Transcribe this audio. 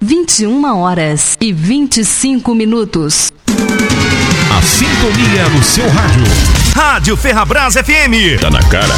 21h25. A sintonia no seu rádio. Rádio Ferrabras FM. Tá na cara.